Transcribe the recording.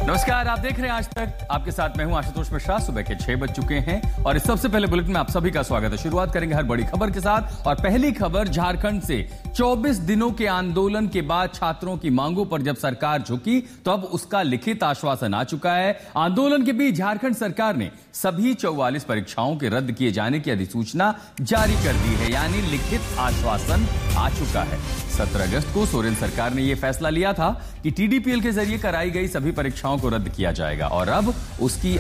नमस्कार, आप देख रहे हैं आज तक। आपके साथ मैं हूं आशुतोष मिश्रा। सुबह के 6 बज चुके हैं और इस सबसे पहले बुलेटिन में आप सभी का स्वागत है। शुरुआत करेंगे हर बड़ी खबर के साथ और पहली खबर झारखंड से। 24 दिनों के आंदोलन के बाद छात्रों की मांगों पर जब सरकार झुकी तो अब उसका लिखित आश्वासन आ चुका है। आंदोलन के बीच झारखंड सरकार ने सभी 44 परीक्षाओं के रद्द किए जाने की अधिसूचना जारी कर दी है, यानी लिखित आश्वासन आ चुका है। 17 अगस्त को सोरेन सरकार ने यह फैसला लिया था कि टीडीपीएल के जरिए कराई गई सभी परीक्षाओं को रद्द किया जाएगा और अब उसकी